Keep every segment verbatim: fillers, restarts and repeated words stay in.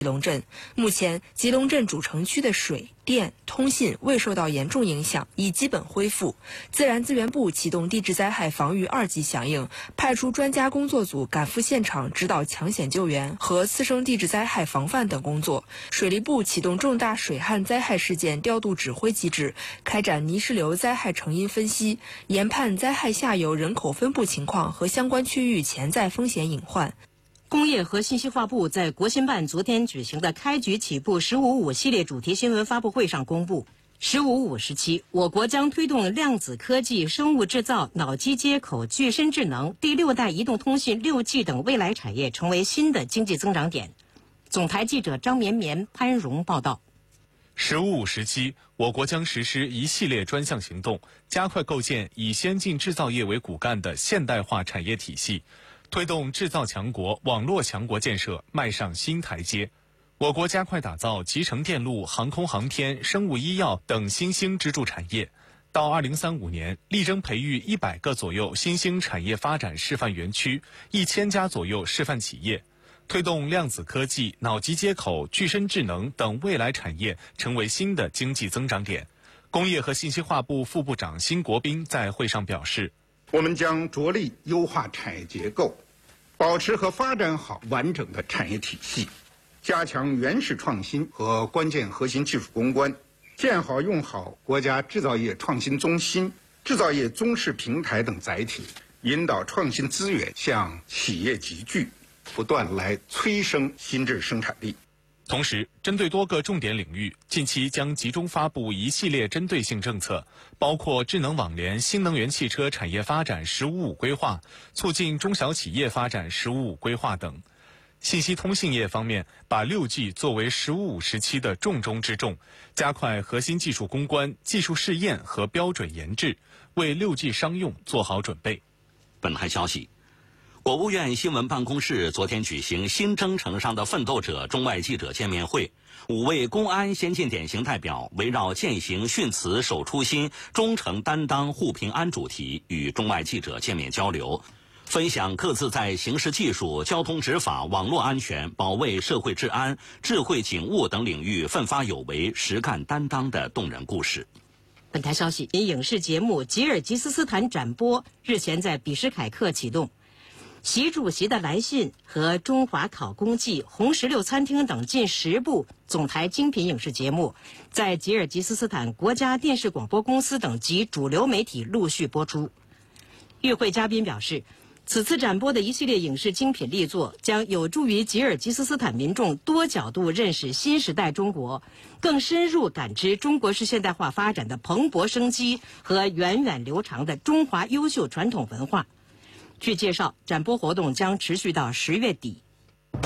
吉隆镇。目前，吉隆镇主城区的水电、通信未受到严重影响，已基本恢复。自然资源部启动地质灾害防御二级响应，派出专家工作组赶赴现场指导抢险救援和次生地质灾害防范等工作。水利部启动重大水旱灾害事件调度指挥机制，开展泥石流灾害成因分析，研判灾害下游人口分布情况和相关区域潜在风险隐患。 工业和信息化部在国新办昨天举行的开局起步“十五五”系列主题新闻发布会上公布，“十五五”时期，我国将推动量子科技、生物制造、脑机接口、具身智能、第六代移动通信 六 G 等未来产业成为新的经济增长点。总台记者张绵绵、潘荣报道。 十五五时期，我国将实施一系列专项行动，加快构建以先进制造业为骨干的现代化产业体系，推动制造强国、网络强国建设迈上新台阶。我国加快打造集成电路、航空航天、生物医药等新兴支柱产业。到二零三五年，力争培育一百个左右新兴产业发展示范园区，一千家左右示范企业，推动量子科技、脑机接口、具身智能等未来产业成为新的经济增长点。工业和信息化部副部长辛国斌在会上表示， 我们将着力优化产业结构，保持和发展好完整的产业体系，加强原始创新和关键核心技术攻关，建好用好国家制造业创新中心、制造业综示平台等载体，引导创新资源向企业集聚，不断来催生新质生产力。 同时，针对多个重点领域，近期将集中发布一系列针对性政策，包括智能网联、新能源汽车产业发展“十五五”规划，促进中小企业发展“十五五”规划等。信息通信业方面，把 六 G 作为“十五五”时期的重中之重，加快核心技术攻关、技术试验和标准研制，为 六 G 商用做好准备。 本台消息，国务院新闻办公室昨天举行新征程上的奋斗者中外记者见面会，五位公安先进典型代表围绕践行训词守初心、忠诚担当护平安主题与中外记者见面交流，分享各自在刑事技术、交通执法、网络安全、保卫社会治安、智慧警务等领域奋发有为、实干担当的动人故事。 本台消息，影视节目《吉尔吉斯斯坦展播》日前在比什凯克启动。习主席的来信和中华考公记、红石榴餐厅等近十部总台精品影视节目，在吉尔吉斯斯坦国家电视广播公司等及主流媒体陆续播出。与会嘉宾表示，此次展播的一系列影视精品力作将有助于吉尔吉斯斯坦民众多角度认识新时代中国，更深入感知中国式现代化发展的蓬勃生机和源远流长的中华优秀传统文化。据介绍，展播活动将持续到十月底。 您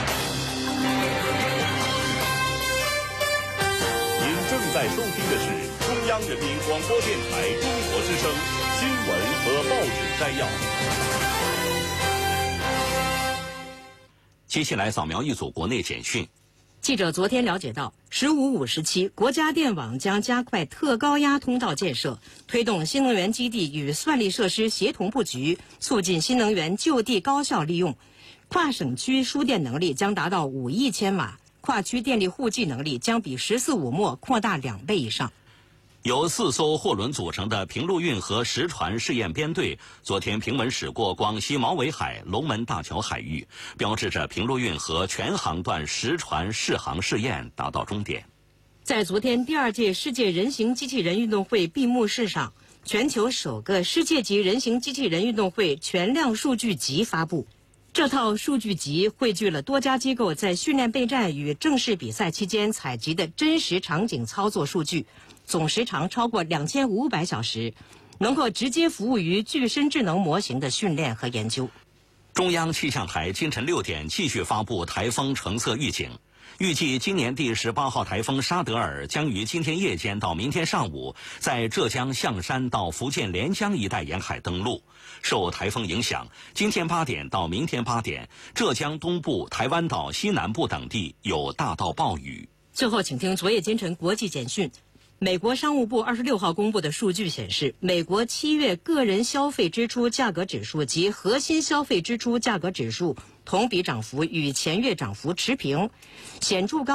正在收听的是中央人民广播电台中国之声新闻和报纸摘要。 接下来扫描一组国内简讯。 记者昨天了解到，十五五时期，国家电网将加快特高压通道建设，推动新能源基地与算力设施协同布局，促进新能源就地高效利用。跨省区输电能力将达到五亿千瓦，跨区电力互计能力将比十四五末扩大两倍以上。 由四艘货轮组成的平陆运河实船试验编队昨天平稳驶过广西毛尾海龙门大桥海域，标志着平陆运河全航段实船试航试验达到终点。 在昨天第二届世界人形机器人运动会闭幕式上，全球首个世界级人形机器人运动会全量数据集发布。这套数据集汇聚了多家机构在训练备战与正式比赛期间采集的真实场景操作数据，总时长超过两千五百小时，能够直接服务于具身智能模型的训练和研究。 中央气象台今晨六点继续发布台风橙色预警，预计今年第十八号台风沙德尔将于今天夜间到明天上午在浙江象山到福建连江一带沿海登陆。受台风影响，今天八点到明天八点，浙江东部、台湾岛西南部等地有大到暴雨。 最后，请听昨夜今晨国际简讯。美国商务部二十六号公布的数据显示，美国七月个人消费支出价格指数及核心消费支出价格指数同比涨幅与前月涨幅持平，显著高。